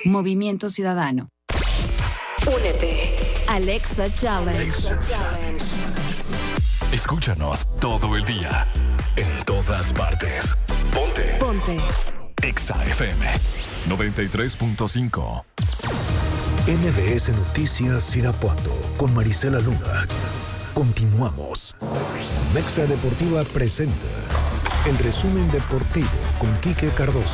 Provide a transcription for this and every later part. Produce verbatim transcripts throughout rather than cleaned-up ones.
Movimiento Ciudadano. Únete. Alexa Challenge. Alexa Challenge. Escúchanos todo el día. En todas partes. Ponte. Ponte. Exa F M noventa y tres punto cinco. M B S Noticias Irapuato con Marisela Luna. Continuamos. Mexa Deportiva presenta el resumen deportivo con Quique Cardoso.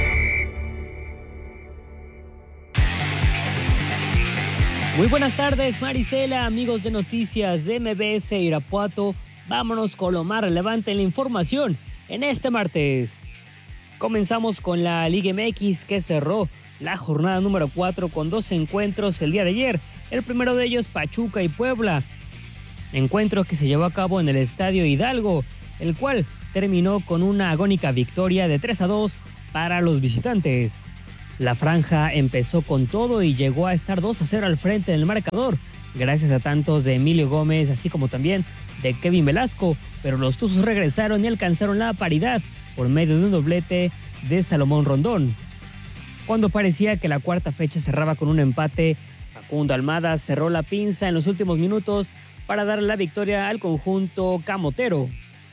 Muy buenas tardes, Marisela, amigos de Noticias de M B S Irapuato. Vámonos con lo más relevante en la información en este martes. Comenzamos con la Liga M X, que cerró la jornada número cuatro con dos encuentros el día de ayer. El primero de ellos, Pachuca y Puebla. Encuentro que se llevó a cabo en el Estadio Hidalgo, el cual terminó con una agónica victoria de tres a dos para los visitantes. La franja empezó con todo y llegó a estar dos a cero al frente del marcador, gracias a tantos de Emilio Gómez, así como también de Kevin Velasco, pero los Tuzos regresaron y alcanzaron la paridad por medio de un doblete de Salomón Rondón. Cuando parecía que la cuarta fecha cerraba con un empate, Facundo Almada cerró la pinza en los últimos minutos para dar la victoria al conjunto camotero.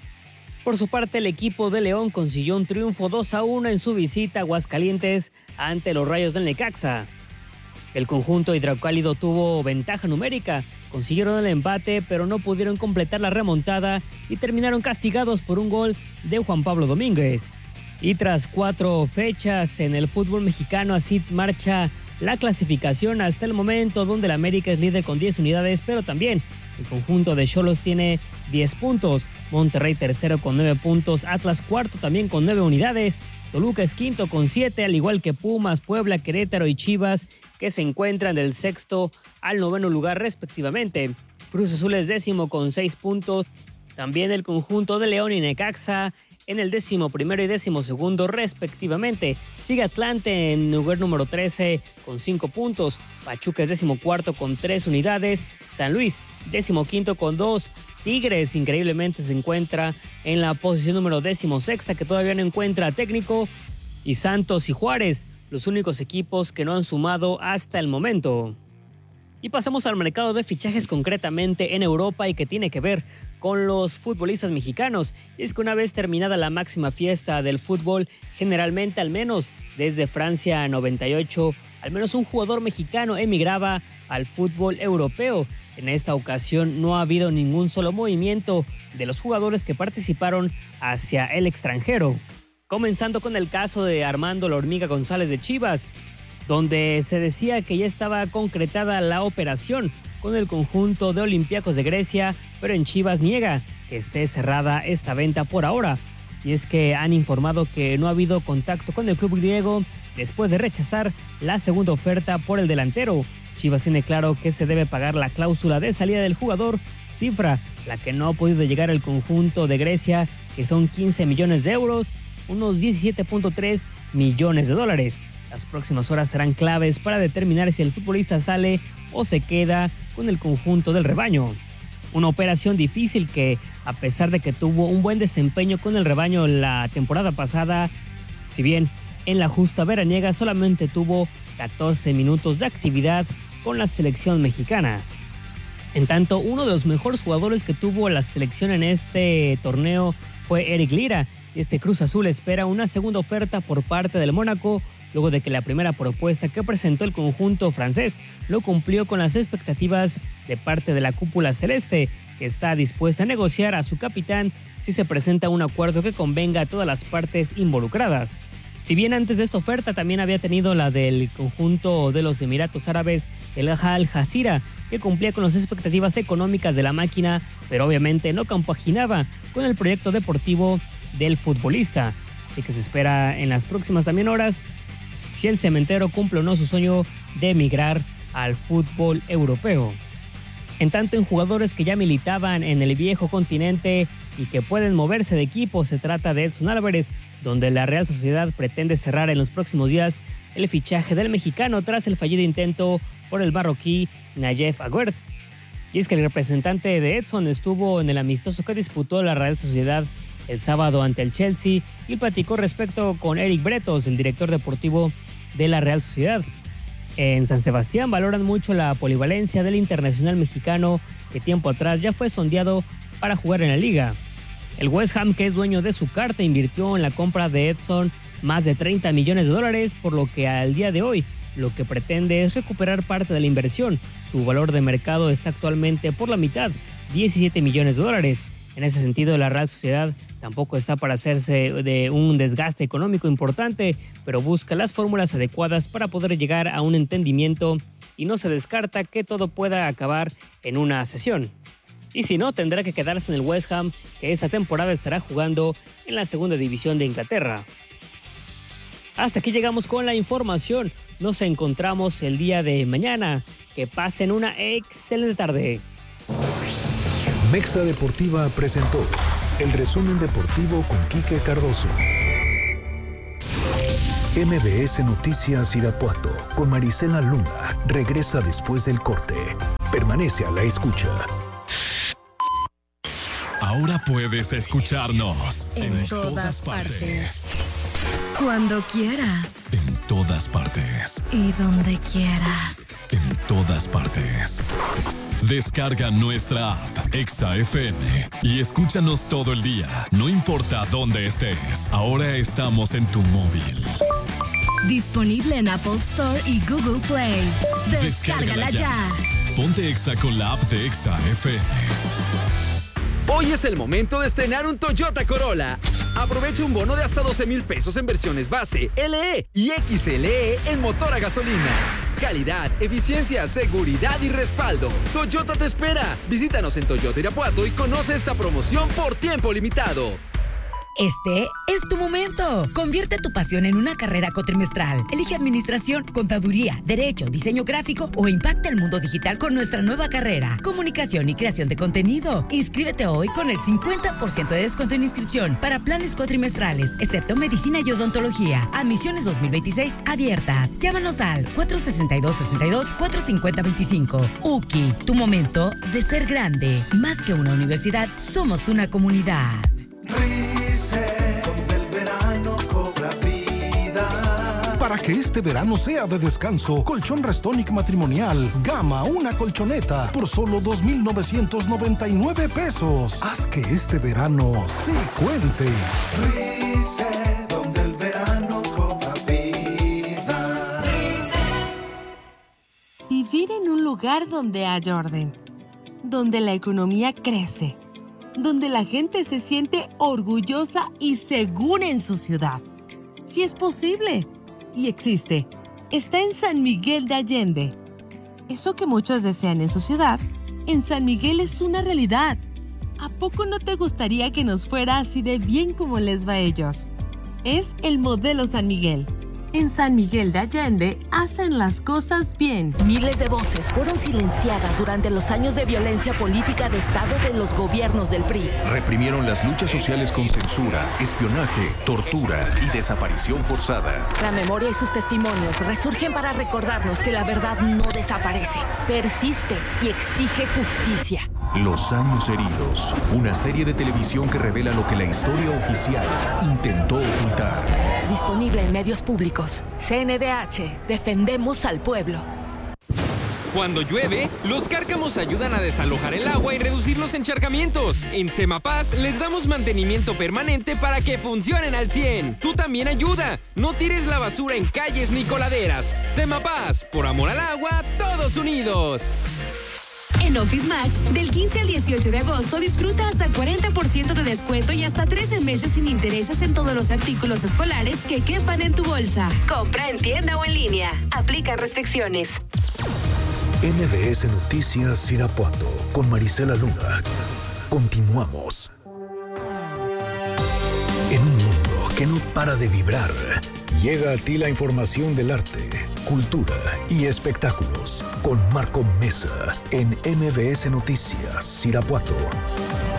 Por su parte, el equipo de León consiguió un triunfo dos a uno en su visita a Aguascalientes ante los Rayos del Necaxa. El conjunto hidrocálido tuvo ventaja numérica, consiguieron el empate, pero no pudieron completar la remontada y terminaron castigados por un gol de Juan Pablo Domínguez. Y tras cuatro fechas en el fútbol mexicano, así marcha la clasificación hasta el momento, donde el América es líder con diez unidades, pero también el conjunto de Xolos tiene diez puntos, Monterrey tercero con nueve puntos, Atlas cuarto también con nueve unidades, Toluca es quinto con siete, al igual que Pumas, Puebla, Querétaro y Chivas, que se encuentran del sexto al noveno lugar respectivamente. Cruz Azul es décimo con seis puntos, también el conjunto de León y Necaxa en el décimo primero y décimo segundo respectivamente. Sigue Atlante en lugar número trece con cinco puntos, Pachuca es décimo cuarto con tres unidades, San Luis décimo quinto con dos, Tigres increíblemente se encuentra en la posición número décimo sexta, que todavía no encuentra técnico, y Santos y Juárez, los únicos equipos que no han sumado hasta el momento. Y pasamos al mercado de fichajes, concretamente en Europa, y que tiene que ver con los futbolistas mexicanos. Y es que una vez terminada la máxima fiesta del fútbol, generalmente, al menos desde Francia noventa y ocho, al menos un jugador mexicano emigraba al fútbol europeo. En esta ocasión no ha habido ningún solo movimiento de los jugadores que participaron hacia el extranjero. Comenzando con el caso de Armando La Hormiga González de Chivas, donde se decía que ya estaba concretada la operación con el conjunto de Olympiacos de Grecia, pero en Chivas niega que esté cerrada esta venta por ahora. Y es que han informado que no ha habido contacto con el club griego después de rechazar la segunda oferta por el delantero. Chivas tiene claro que se debe pagar la cláusula de salida del jugador, cifra la que no ha podido llegar al conjunto de Grecia, que son quince millones de euros, unos diecisiete punto tres millones de dólares. Las próximas horas serán claves para determinar si el futbolista sale o se queda con el conjunto del rebaño. Una operación difícil que, a pesar de que tuvo un buen desempeño con el rebaño la temporada pasada, si bien en la justa veraniega solamente tuvo catorce minutos de actividad con la selección mexicana. En tanto, uno de los mejores jugadores que tuvo la selección en este torneo fue Eric Lira. Este Cruz Azul espera una segunda oferta por parte del Mónaco, luego de que la primera propuesta que presentó el conjunto francés lo cumplió con las expectativas de parte de la cúpula celeste, que está dispuesta a negociar a su capitán si se presenta un acuerdo que convenga a todas las partes involucradas. Si bien antes de esta oferta también había tenido la del conjunto de los Emiratos Árabes, el Al Jazeera, que cumplía con las expectativas económicas de la máquina, pero obviamente no compaginaba con el proyecto deportivo del futbolista. Así que se espera en las próximas también horas si el cementero cumple o no su sueño de emigrar al fútbol europeo. En tanto, en jugadores que ya militaban en el viejo continente y que pueden moverse de equipo, se trata de Edson Álvarez, donde la Real Sociedad pretende cerrar en los próximos días el fichaje del mexicano tras el fallido intento por el marroquí Nayef Aguerd. Y es que el representante de Edson estuvo en el amistoso que disputó la Real Sociedad el sábado ante el Chelsea y platicó respecto con Eric Bretos, el director deportivo de la Real Sociedad. En San Sebastián valoran mucho la polivalencia del internacional mexicano que tiempo atrás ya fue sondeado para jugar en la liga. El West Ham, que es dueño de su carta, invirtió en la compra de Edson más de treinta millones de dólares, por lo que al día de hoy lo que pretende es recuperar parte de la inversión. Su valor de mercado está actualmente por la mitad, diecisiete millones de dólares. En ese sentido, la Real Sociedad tampoco está para hacerse de un desgaste económico importante, pero busca las fórmulas adecuadas para poder llegar a un entendimiento y no se descarta que todo pueda acabar en una sesión. Y si no, tendrá que quedarse en el West Ham, que esta temporada estará jugando en la segunda división de Inglaterra. Hasta aquí llegamos con la información. Nos encontramos el día de mañana. Que pasen una excelente tarde. Mexa Deportiva presentó el resumen deportivo con Quique Cardoso. M B S Noticias Irapuato con Marisela Luna regresa después del corte. Permanece a la escucha. Ahora puedes escucharnos En, en, todas, todas partes. partes. Cuando quieras. En todas partes. Y donde quieras. En todas partes. Descarga nuestra app Exa F M y escúchanos todo el día, no importa dónde estés. Ahora estamos en tu móvil. Disponible en Apple Store y Google Play. Descárgala ya. Ponte Exa con la app de Exa F M. Hoy es el momento de estrenar un Toyota Corolla. Aprovecha un bono de hasta doce mil pesos en versiones base, L E y X L E en motor a gasolina. Calidad, eficiencia, seguridad y respaldo. Toyota te espera. Visítanos en Toyota Irapuato y conoce esta promoción por tiempo limitado. Este es tu momento. Convierte tu pasión en una carrera cuatrimestral. Elige administración, contaduría, derecho, diseño gráfico o impacta el mundo digital con nuestra nueva carrera, comunicación y creación de contenido. Inscríbete hoy con el cincuenta por ciento de descuento en inscripción para planes cuatrimestrales, excepto medicina y odontología. Admisiones dos mil veintiséis abiertas. Llámanos al cuatro seis dos, seis dos, cuatro cinco cero, veinticinco. U C I, tu momento de ser grande. Más que una universidad, somos una comunidad. Donde el verano cobra vida. Para que este verano sea de descanso, Colchón Restonic Matrimonial Gama, una colchoneta por solo dos mil novecientos noventa y nueve pesos. Haz que este verano sí cuente. Rice, donde el verano cobra vida. Vivir en un lugar donde hay orden, donde la economía crece, donde la gente se siente orgullosa y segura en su ciudad. Si es posible y existe, está en San Miguel de Allende. Eso que muchos desean en su ciudad, en San Miguel es una realidad. ¿A poco no te gustaría que nos fuera así de bien como les va a ellos? Es el modelo San Miguel. En San Miguel de Allende hacen las cosas bien. Miles de voces fueron silenciadas durante los años de violencia política de Estado de los gobiernos del P R I. Reprimieron las luchas sociales con censura, espionaje, tortura y desaparición forzada. La memoria y sus testimonios resurgen para recordarnos que la verdad no desaparece, persiste y exige justicia. Los años heridos, una serie de televisión que revela lo que la historia oficial intentó ocultar. Disponible en medios públicos. C N D H, defendemos al pueblo. Cuando llueve, los cárcamos ayudan a desalojar el agua y reducir los encharcamientos. En Semapaz les damos mantenimiento permanente para que funcionen al cien. Tú también ayuda. No tires la basura en calles ni coladeras. Semapaz, por amor al agua, todos unidos. En Office Max, del quince al dieciocho de agosto, disfruta hasta cuarenta por ciento de descuento y hasta trece meses sin intereses en todos los artículos escolares que quepan en tu bolsa. Compra en tienda o en línea. Aplica restricciones. M B S Noticias Irapuato con Marisela Luna. Continuamos. En un mundo que no para de vibrar, llega a ti la información del arte, cultura y espectáculos con Marco Mesa en M B S Noticias Irapuato.